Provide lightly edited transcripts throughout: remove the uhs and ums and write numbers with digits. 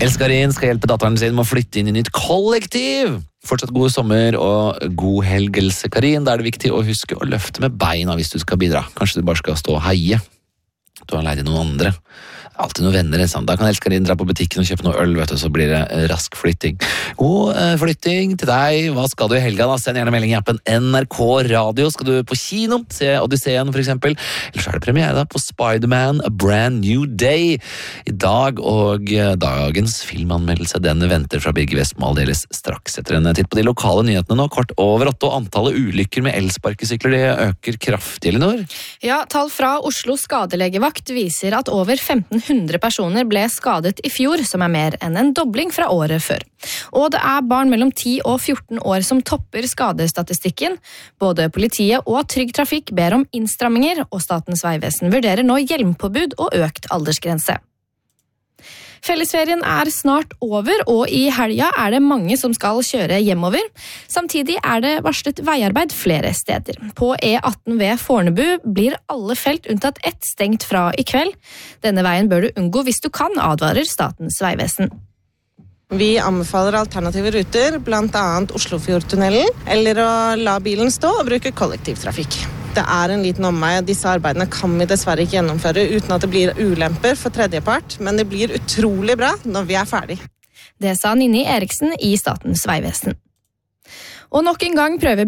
Elskarin skal hjelpe datteren sin med å flytte inn i nytt kollektiv. Fortsatt god sommer og god helg, Elskarin. Da er det viktig å huske å løfte med beina hvis du skal bidra. Kanskje du bare skal stå og heie. Du har leid inn noen andre. Alltid noen venner, sant? Da kan Elskarin dra på butikken og kjøpe noe øl, vet du, så blir det rask flytting. God flytting til deg. Hva skal du i helga da? Send gjerne melding i appen NRK Radio. Skal du på kino? Se Odysseen for eksempel. Eller så er det premiere da på Spider-Man A Brand New Day i dag, og dagens filmanmeldelse den venter fra Birger Vestmo aldeles straks etter en titt på de lokale nyhetene nå. Kvart over 8, og antallet ulykker med elsparkesykler det øker kraftig, Elinor. Ja, tall fra Oslo skadelegevakt viser at over 1500 personer ble skadet i fjor, som er mer enn en dobling fra året før. Og det er barn mellom 10 og 14 år som topper skadestatistikken. Både politiet og Trygg Trafikk ber om innstramminger, og Statens vegvesen vurderer nå hjelmpåbud og økt aldersgrense. Fellesferien er snart over, og i helga er det mange som skal kjøre hjemover. Samtidig er det varslet veiarbeid flere steder. På E18 ved Fornebu blir alle felt unntatt ett stengt fra i kveld. Denne veien bør du unngå hvis du kan, advarer Statens vegvesen. Vi anbefaler alternative ruter, blant annet Oslofjordtunnelen, eller å la bilen stå og bruke kollektivtrafikk. Det er en liten omvei, disse arbeidene kan vi dessverre ikke gjennomføre uten at det blir ulemper for tredjepart, men det blir utrolig bra når vi er ferdig. Det sa Ninni Eriksen i Statens vegvesen. Og nok en gang prøver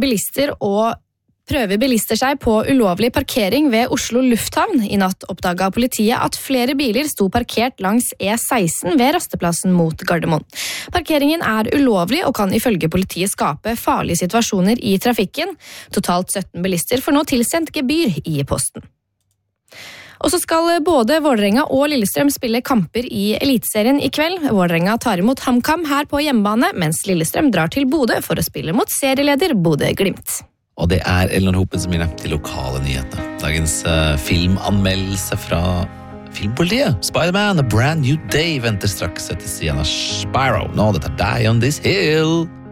bilister seg på ulovlig parkering ved Oslo lufthavn. I natt oppdaget politiet at flere biler sto parkert langs E16 ved rasteplassen mot Gardermoen. Parkeringen er ulovlig og kan ifølge politiet skape farlige situasjoner i trafikken. Totalt 17 bilister får nå tilsendt gebyr i posten. Og så skal både Vålerenga og Lillestrøm spille kamper i Eliteserien i kveld. Vålerenga tar imot HamKam her på hjemmebane, mens Lillestrøm drar til Bodø for å spille mot serieleder Bodø Glimt. Og det er Elinor Hopen som gir deg de lokale nyhetene. Dagens filmanmeldelse fra filmpolitiet. Spider-Man A Brand New Day venter straks etter Sienna Spyro. Nå, dette er Die on This Hill.